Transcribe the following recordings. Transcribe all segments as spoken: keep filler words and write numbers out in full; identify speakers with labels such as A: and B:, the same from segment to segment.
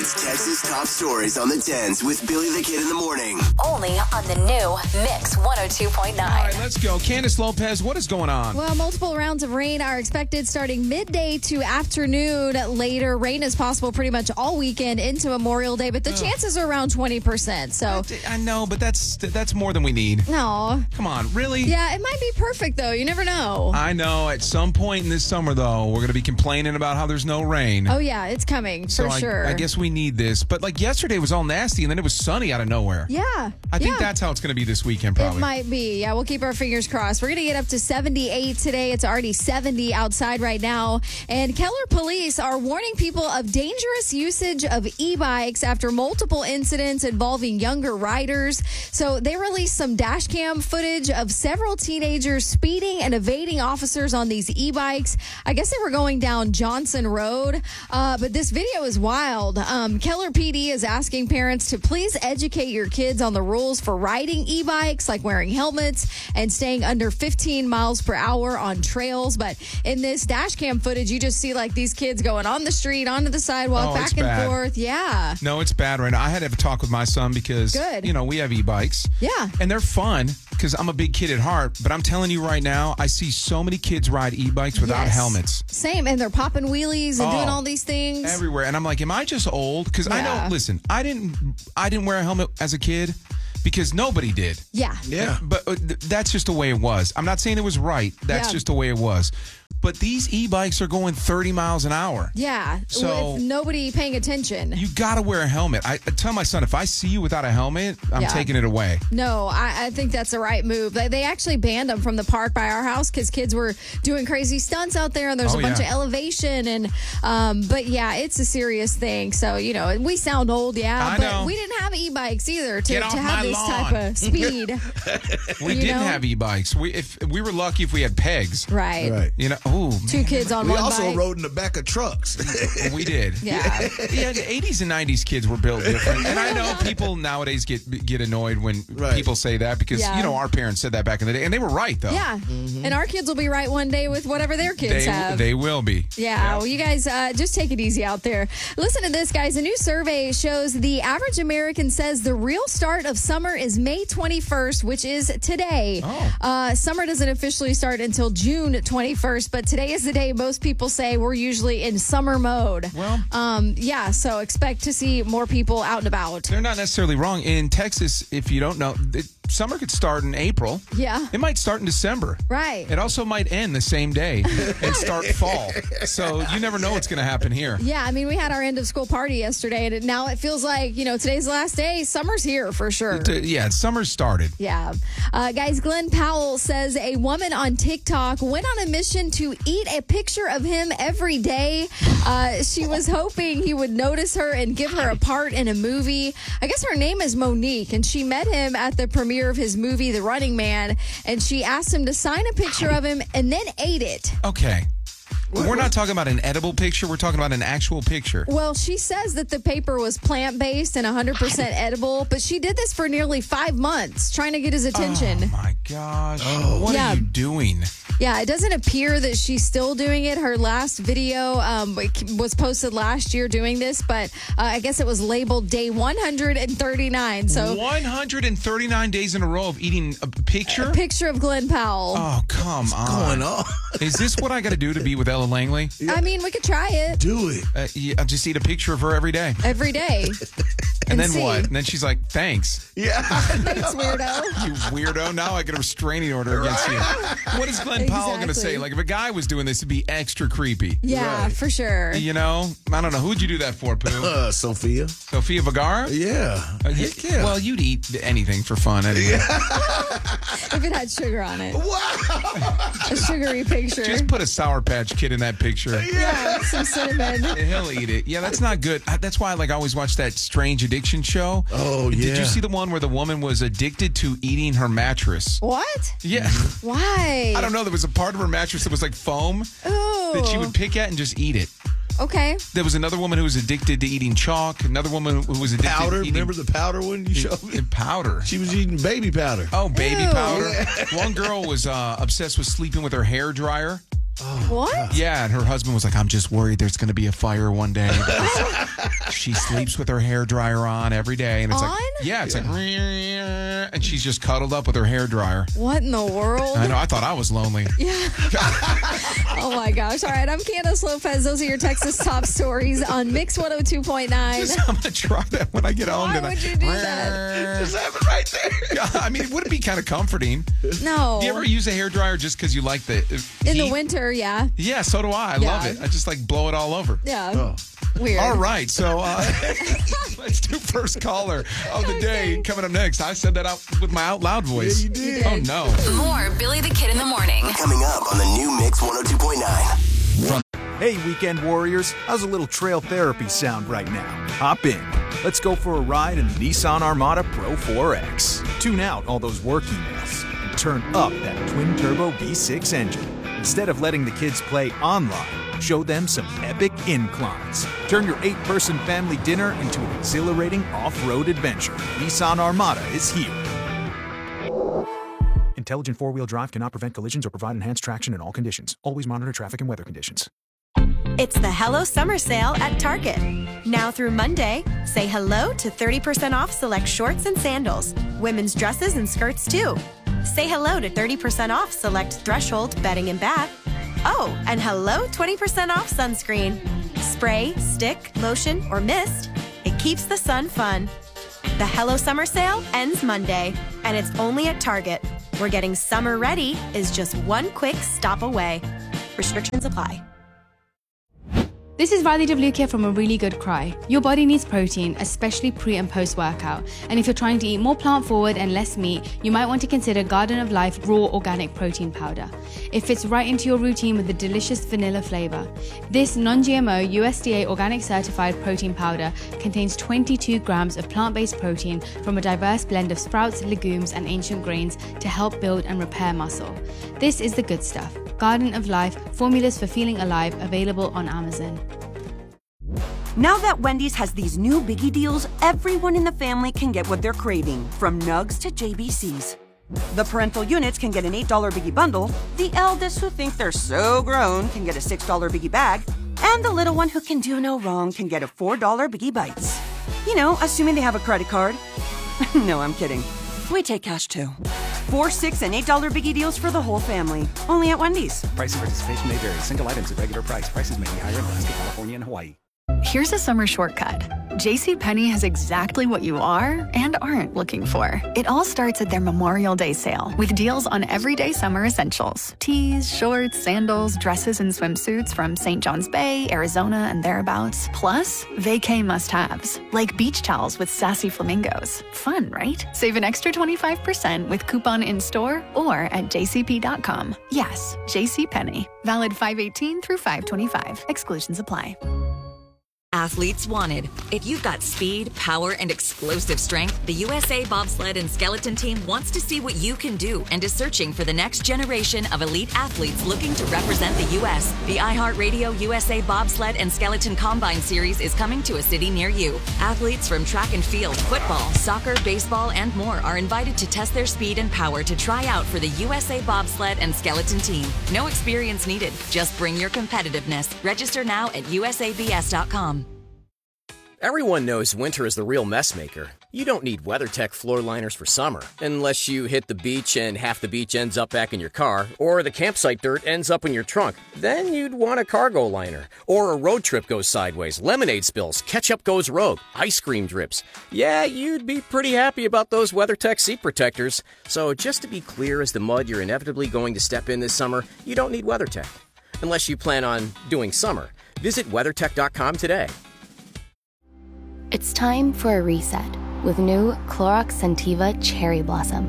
A: It's Texas Top Stories on the tens with Billy the Kid in the morning.
B: Only on the new Mix one oh two point nine.
C: All right, let's go. Candace Lopez, what is going on?
D: Well, multiple rounds of rain are expected starting midday to afternoon. Later, rain is possible pretty much all weekend into Memorial Day, but the
C: Ugh.
D: chances are around twenty percent. So,
C: I know, but that's that's more than we need.
D: no.
C: Come on, really?
D: Yeah, it might be perfect, though. You never know.
C: I know. At some point in this summer, though, we're going to be complaining about how there's no rain.
D: Oh, yeah, it's coming
C: so
D: for
C: I,
D: sure.
C: I guess we need this. But like yesterday was all nasty, and then it was sunny out of nowhere.
D: Yeah.
C: I think
D: yeah.
C: that's how it's going to be this weekend, probably.
D: It might be. Yeah, we'll keep our fingers crossed. We're going to get up to seventy-eight today. It's already seventy outside right now. And Keller police are warning people of dangerous usage of e-bikes after multiple incidents involving younger riders. So they released some dash cam footage of several teenagers speeding and evading officers on these e-bikes. I guess they were going down Johnson Road. Uh, but this video is wild. Um, Keller P D is asking parents to please educate your kids on the rules for riding e-bikes, like wearing helmets and staying under fifteen miles per hour on trails. But in this dash cam footage, you just see like these kids going on the street, onto the sidewalk,
C: Oh,
D: back
C: it's
D: and
C: bad.
D: forth. Yeah.
C: No, it's bad right now. I had to have a talk with my son because,
D: Good.
C: you know, we have e-bikes.
D: Yeah.
C: And they're fun because I'm a big kid at heart. But I'm telling you right now, I see so many kids ride e-bikes without
D: Yes.
C: helmets.
D: Same. And they're popping wheelies and
C: Oh,
D: doing all these things.
C: Everywhere. And I'm like, am I just old? Because I
D: Yeah.
C: know, listen, I didn't I didn't wear a helmet as a kid because nobody did.
D: Yeah.
E: Yeah.
C: But uh, th- that's just the way it was. I'm not saying it was right. That's
D: Yeah.
C: just the way it was. But these e-bikes are going thirty miles an hour.
D: Yeah.
C: So-
D: with nobody paying attention.
C: You got to wear a helmet. I, I tell my son, if I see you without a helmet, I'm
D: Yeah.
C: taking it away.
D: No, I, I think that's the right move. They, they actually banned them from the park by our house because kids were doing crazy stunts out there, and there's
C: Oh,
D: a bunch
C: yeah.
D: of elevation. And um, but yeah, it's a serious thing. So you know, we sound old, yeah,
C: I
D: but
C: know.
D: we didn't have e-bikes either to,
C: Get
D: to
C: off
D: have
C: my
D: this
C: lawn.
D: type of speed.
C: We
D: You
C: didn't
D: know?
C: have e-bikes. We if we were lucky if we had pegs.
D: Right.
E: Right.
C: You know, oh,
D: Two kids on
E: We
D: one
E: also
D: bike.
E: rode in the back of trucks.
C: we did.
D: Yeah.
C: Yeah, the eighties and nineties kids were built different. And I know people nowadays get get annoyed when
E: Right.
C: people say that because,
D: Yeah.
C: you know, our parents said that back in the day. And they were right, though.
D: Yeah. And our kids will be right one day with whatever their kids
C: They,
D: have.
C: they will be.
D: Yeah, well, you guys uh, just take it easy out there. Listen to this, guys. A new survey shows the average American says the real start of summer is May twenty-first, which is today.
C: Oh.
D: Uh, summer doesn't officially start until June twenty-first, but today is the day most people say we're usually in summer mode.
C: Well-
D: um, yeah, so expect to see more people out and about.
C: They're not necessarily wrong. In Texas, if you don't know, it, summer could start in April.
D: Yeah.
C: It might start in December.
D: Right.
C: It also might end the same day and start fall. So you never know what's going to happen here.
D: Yeah, I mean, we had our end of school party yesterday, and it, now it feels like, you know, today's the last day. Summer's here for sure.
C: T- Yeah, summer's started.
D: Yeah. Uh, guys, Glenn Powell says a woman on TikTok went on a mission to eat a picture of him every day. Uh, she was hoping he would notice her and give her a part in a movie. I guess her name is Monique, and she met him at the premiere of his movie, The Running Man, and she asked him to sign a picture of him and then ate it.
C: Okay. We're not talking about an edible picture. We're talking about an actual picture.
D: Well, she says that the paper was plant-based and one hundred percent edible, but she did this for nearly five months trying to get his attention.
C: Oh, my gosh. What
D: Yeah.
C: are you doing?
D: Yeah, it doesn't appear that she's still doing it. Her last video um, was posted last year doing this, but uh, I guess it was labeled day one hundred thirty-nine. So,
C: one hundred thirty-nine days in a row of eating a picture?
D: a picture of Glenn Powell.
C: Oh, come on.
E: Going on.
C: Is this what I got to do to be with Ella Langley?
D: I mean, we could try it
E: Do it.
C: Uh, yeah, I'll just eat a picture of her every day.
D: every day.
C: And,
D: and
C: then
D: see.
C: what? And then she's like, thanks.
E: Yeah.
D: Thanks, weirdo.
C: You weirdo. Now I get a restraining order against you. What is Glenn Powell going to
D: Exactly.
C: say? Like, if a guy was doing this, it'd be extra creepy.
D: Yeah,
E: Right.
D: for sure.
C: You know? I don't know. Who'd you do that for, Pooh?
E: Uh, Sophia.
C: Sofia Vergara?
E: Yeah.
C: Uh, you-
E: Heck yeah.
C: Well, you'd eat anything for fun anyway.
D: If it had sugar on it.
E: Wow.
D: A sugary picture.
C: Just put a Sour Patch Kid in that picture.
D: yeah, some cinnamon.
C: And he'll eat it. Yeah, that's not good. I- That's why I like always watch that Strange Addiction show.
E: Oh,
C: Did
E: yeah.
C: you see the one where the woman was addicted to eating her mattress?
D: What?
C: Yeah.
D: Why?
C: I don't know. There was a part of her mattress that was like foam
D: Ooh.
C: that she would pick at and just eat it.
D: Okay.
C: There was another woman who was addicted to eating chalk. Another woman who was addicted
E: Powder.
C: to eating
E: Remember the powder one you showed me?
C: powder.
E: She was eating baby powder.
C: Oh, baby
D: Ew.
C: powder. One girl was uh, obsessed with sleeping with her hair dryer.
D: What?
C: Yeah, and her husband was like, I'm just worried there's going to be a fire one day. She sleeps with her hair dryer on every day. And it's
D: On?
C: like, yeah, it's like, and she's just cuddled up with her hair dryer.
D: What in the world?
C: I know, I thought I was lonely.
D: Yeah. Oh my gosh. All right, I'm Candace Lopez. Those are your Texas top stories on Mix one oh two point nine.
C: Just, I'm going to try that when I get home
D: Why
C: tonight.
D: would you do that?
E: Just have it right there.
C: Yeah, I mean, it would be kind of comforting.
D: No.
C: Do you ever use a hair dryer just because you like the
D: In
C: heat?
D: the winter, yeah.
C: Yeah, so do I. I
D: Yeah.
C: love it. I just like blow it all over.
D: Yeah.
E: Oh.
D: Weird.
C: All right, so uh, let's do first caller of the day coming up next. I said that out with my out loud voice.
E: Yeah, you did.
C: Oh no!
B: More Billy the Kid in the morning.
A: Coming up on the new Mix one oh two point nine.
F: Hey, weekend warriors, how's a little trail therapy sound right now? Hop in. Let's go for a ride in the Nissan Armada Pro four X. Tune out all those work emails and turn up that twin-turbo V six engine. Instead of letting the kids play online, show them some epic inclines. Turn your eight-person family dinner into an exhilarating off-road adventure. Nissan Armada is here. Intelligent four-wheel drive cannot prevent collisions or provide enhanced traction in all conditions. Always monitor traffic and weather conditions.
G: It's the Hello Summer Sale at Target. Now through Monday, say hello to thirty percent off select shorts and sandals. Women's dresses and skirts, too. Say hello to thirty percent off select Threshold bedding and bath. Oh, and hello twenty percent off sunscreen. Spray, stick, lotion, or mist. It keeps the sun fun. The Hello Summer Sale ends Monday, and it's only at Target, where getting summer ready is just one quick stop away. Restrictions apply.
H: This is Riley W. here from A Really Good Cry. Your body needs protein, especially pre and post workout. And if you're trying to eat more plant forward and less meat, you might want to consider Garden of Life Raw Organic Protein Powder. It fits right into your routine with a delicious vanilla flavor. This non-G M O U S D A organic certified protein powder contains twenty-two grams of plant-based protein from a diverse blend of sprouts, legumes, and ancient grains to help build and repair muscle. This is the good stuff. Garden of Life, formulas for feeling alive, available on Amazon.
I: Now that Wendy's has these new biggie deals, everyone in the family can get what they're craving, from nugs to J B Cs. The parental units can get an eight dollar biggie bundle, the eldest who think they're so grown can get a six dollar biggie bag, and the little one who can do no wrong can get a four dollar biggie bites. You know, assuming they have a credit card. No, I'm kidding. We take cash too. Four, six, and eight dollar biggie deals for the whole family. Only at Wendy's.
J: Price and participation may vary. Single items at regular price. Prices may be higher in Alaska, California, and Hawaii.
K: Here's a summer shortcut. JCPenney has exactly what you are and aren't looking for. It all starts at their Memorial Day sale with deals on everyday summer essentials. Tees, shorts, sandals, dresses, and swimsuits from Saint John's Bay, Arizona, and thereabouts. Plus, vacay must-haves, like beach towels with sassy flamingos. Fun, right? Save an extra twenty-five percent with coupon in-store or at j c p dot com. Yes, JCPenney. Valid five eighteen through five twenty-five. Exclusions apply.
L: Athletes wanted. If you've got speed, power, and explosive strength, the U S A Bobsled and Skeleton Team wants to see what you can do and is searching for the next generation of elite athletes looking to represent the U S The iHeartRadio U S A Bobsled and Skeleton Combine Series is coming to a city near you. Athletes from track and field, football, soccer, baseball, and more are invited to test their speed and power to try out for the U S A Bobsled and Skeleton Team. No experience needed. Just bring your competitiveness. Register now at u s a b s dot com.
M: Everyone knows winter is the real mess maker. You don't need WeatherTech floor liners for summer, unless you hit the beach and half the beach ends up back in your car, or the campsite dirt ends up in your trunk. Then you'd want a cargo liner. Or a road trip goes sideways, lemonade spills, ketchup goes rogue, ice cream drips. Yeah, you'd be pretty happy about those WeatherTech seat protectors. So just to be clear as the mud you're inevitably going to step in this summer, you don't need WeatherTech. Unless you plan on doing summer. Visit weathertech dot com today.
N: It's time for a reset with new Clorox Scentiva Cherry Blossom.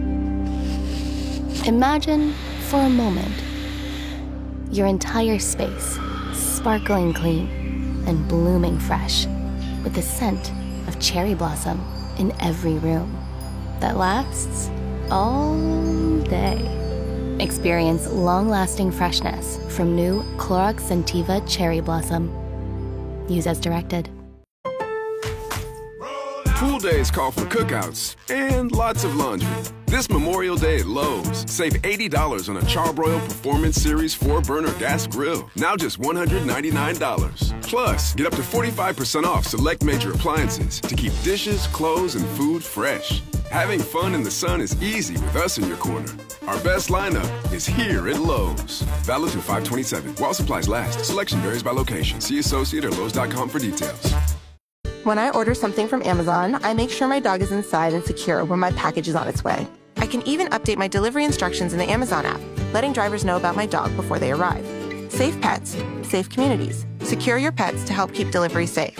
N: Imagine, for a moment, your entire space sparkling clean and blooming fresh with the scent of cherry blossom in every room that lasts all day. Experience long-lasting freshness from new Clorox Scentiva Cherry Blossom. Use as directed.
O: Pool days call for cookouts and lots of laundry. This Memorial Day at Lowe's, save eighty dollars on a Charbroil Performance Series four burner gas grill. Now just one hundred ninety-nine dollars. Plus, get up to forty-five percent off select major appliances to keep dishes, clothes, and food fresh. Having fun in the sun is easy with us in your corner. Our best lineup is here at Lowe's. Valid through five twenty-seven. While supplies last. Selection varies by location. See associate or lowes dot com for details.
P: When I order something from Amazon, I make sure my dog is inside and secure when my package is on its way. I can even update my delivery instructions in the Amazon app, letting drivers know about my dog before they arrive. Safe pets, safe communities. Secure your pets to help keep delivery safe.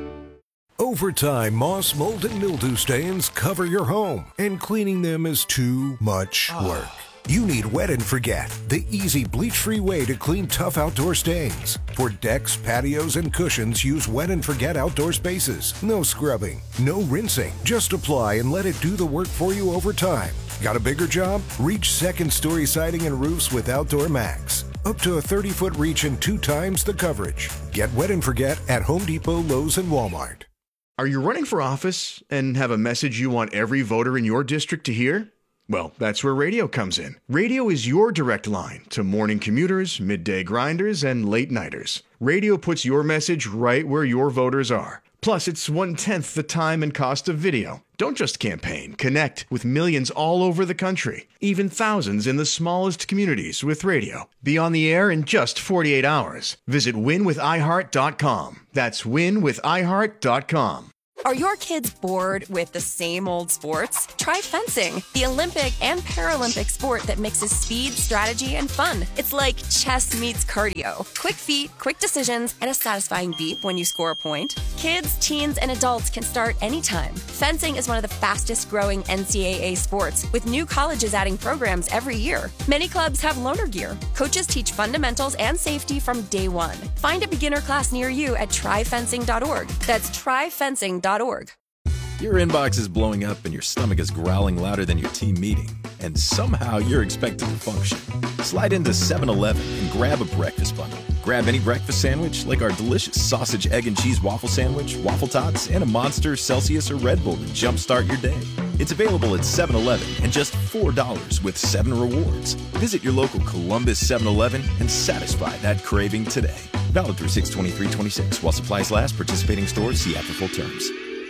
Q: Over time, moss, mold, and mildew stains cover your home, and cleaning them is too much work. You need Wet and Forget, the easy bleach-free way to clean tough outdoor stains. For decks, patios, and cushions, use Wet and Forget outdoor spaces. No scrubbing, no rinsing. Just apply and let it do the work for you over time. Got a bigger job? Reach second-story siding and roofs with Outdoor Max. Up to a thirty-foot reach and two times the coverage. Get Wet and Forget at Home Depot, Lowe's, and Walmart.
R: Are you running for office and have a message you want every voter in your district to hear? Well, that's where radio comes in. Radio is your direct line to morning commuters, midday grinders, and late nighters. Radio puts your message right where your voters are. Plus, it's one-tenth the time and cost of video. Don't just campaign. Connect with millions all over the country, even thousands in the smallest communities with radio. Be on the air in just forty-eight hours. Visit win with i heart dot com. That's win with i heart dot com.
S: Are your kids bored with the same old sports? Try fencing, the Olympic and Paralympic sport that mixes speed, strategy, and fun. It's like chess meets cardio. Quick feet, quick decisions, and a satisfying beep when you score a point. Kids, teens, and adults can start anytime. Fencing is one of the fastest growing N C double A sports, with new colleges adding programs every year. Many clubs have loaner gear. Coaches teach fundamentals and safety from day one. Find a beginner class near you at try fencing dot org. That's try fencing dot org.
T: Your inbox is blowing up and your stomach is growling louder than your team meeting, and somehow you're expected to function. Slide into seven eleven and grab a breakfast bundle. Grab any breakfast sandwich like our delicious sausage, egg, and cheese waffle sandwich, waffle tots, and a Monster, Celsius, or Red Bull to jumpstart your day. It's available at seven eleven and just four dollars with seven rewards. Visit your local Columbus seven eleven and satisfy that craving today. Valid through six twenty-three twenty-six. While supplies last, participating stores see after full terms.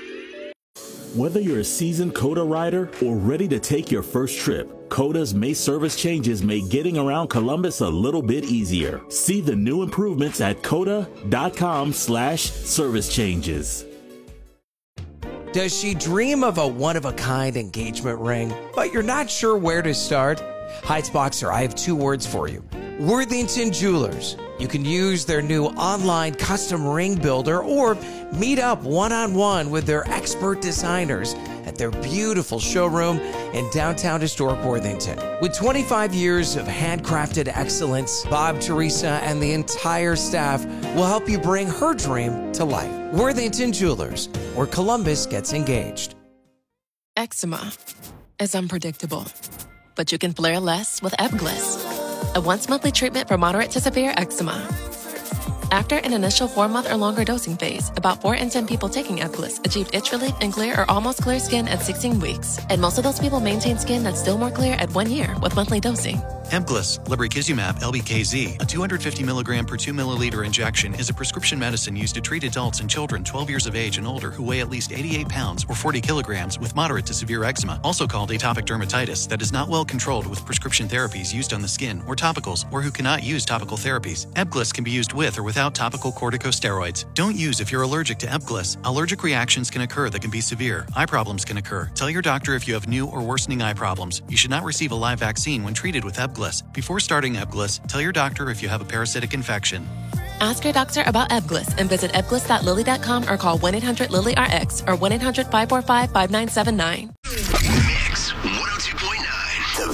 U: Whether you're a seasoned COTA rider or ready to take your first trip, COTA's May service changes make getting around Columbus a little bit easier. See the new improvements at cota.com slash service changes.
V: Does she dream of a one-of-a-kind engagement ring, but you're not sure where to start? Heights Boxer, I have two words for you. Worthington Jewelers. You can use their new online custom ring builder or meet up one-on-one with their expert designers at their beautiful showroom in downtown historic Worthington. With twenty-five years of handcrafted excellence, Bob, Teresa, and the entire staff will help you bring her dream to life. Worthington Jewelers, where Columbus gets engaged.
W: Eczema is unpredictable, but you can flare less with Ebglyss, a once-monthly treatment for moderate to severe eczema. After an initial four-month or longer dosing phase, about four in ten people taking Ebglyss achieved itch relief and clear or almost clear skin at sixteen weeks. And most of those people maintain skin that's still more clear at one year with monthly dosing.
X: Ebglyss, lebrikizumab L B K Z, a two hundred fifty milligram per two milliliter injection, is a prescription medicine used to treat adults and children twelve years of age and older who weigh at least eighty-eight pounds or forty kilograms with moderate to severe eczema, also called atopic dermatitis, that is not well controlled with prescription therapies used on the skin or topicals, or who cannot use topical therapies. Ebglyss can be used with or without topical corticosteroids. Don't use if you're allergic to Ebglyss. Allergic reactions can occur that can be severe. Eye problems can occur. Tell your doctor if you have new or worsening eye problems. You should not receive a live vaccine when treated with Ebglyss. Before starting Ebglyss, tell your doctor if you have a parasitic infection.
W: Ask your doctor about Ebglyss and visit ebglyss dot lilly dot com or call one eight hundred lily R X or one eight hundred five four five five nine seven nine.